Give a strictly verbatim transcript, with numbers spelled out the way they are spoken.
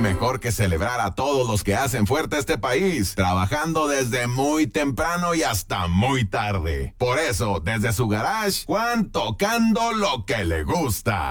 mejor que celebrar a todos los que hacen fuerte este país, trabajando desde muy temprano y hasta muy tarde. Por eso, desde su garage, Juan tocando lo que le gusta.